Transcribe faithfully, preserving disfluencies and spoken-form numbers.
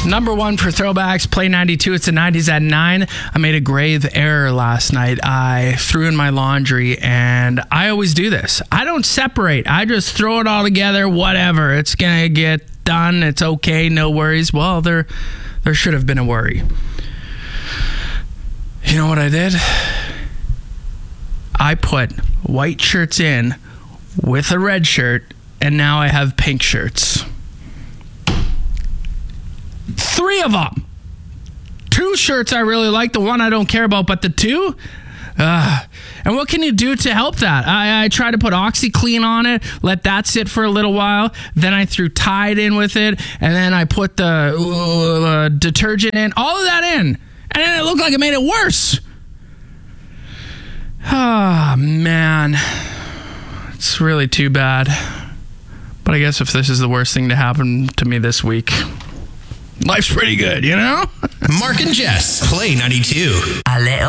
Number one for throwbacks, Play ninety-two. It's the nineties at nine. I made a grave error last night. I threw in my laundry, and I always do this. I don't separate. I just throw it all together, whatever. It's going to get done. It's okay. No worries. Well, there, there should have been a worry. You know what I did? I put white shirts in with a red shirt, and now I have pink shirts. Three of them. Two shirts I really like, the one I don't care about, but the two? Uh, and what can you do to help that? I, I tried to put OxyClean on it, let that sit for a little while. Then I threw Tide in with it, and then I put the uh, detergent in, all of that in. And then it looked like it made it worse. Ah, oh, man. It's really too bad. But I guess if this is the worst thing to happen to me this week, life's pretty good, you know? Mark and Jess, Play ninety-two. A little